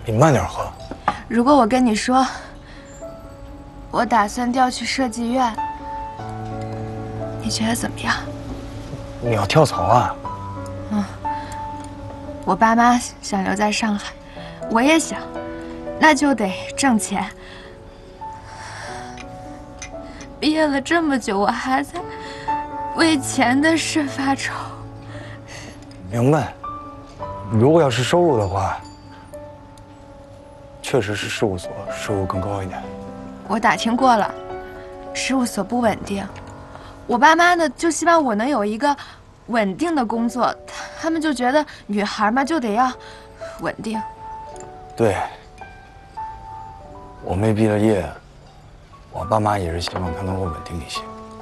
你慢点喝。 如果我跟你说，我打算调去设计院，你觉得怎么样？ 你要跳槽啊？ 嗯，我爸妈想留在上海，我也想，那就得挣钱。毕业了这么久，我还在为钱的事发愁。 明白。如果要是收入的话，确实是事务所收入更高一点。 我打听过了，事务所不稳定。我爸妈呢，就希望我能有一个稳定的工作，他们就觉得女孩嘛就得要稳定。 对，我妹毕了业，我爸妈也是希望她能够稳定一些。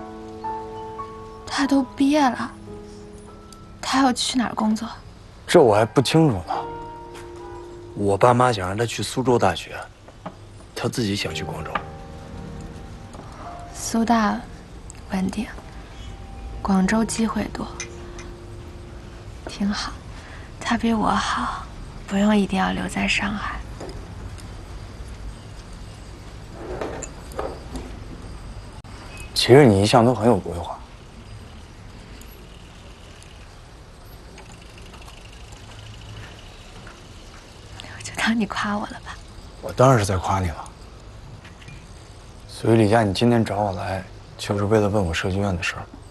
她都毕业了，她要去哪儿工作？ 这我还不清楚呢。我爸妈想让她去苏州大学，她自己想去广州。 苏大稳定，广州机会多，挺好。她比我好，不用一定要留在上海。 其实你一向都很有规划。 就当你夸我了吧。 我当然是在夸你了。所以李佳，你今天找我来，就是为了问我设计院的事儿。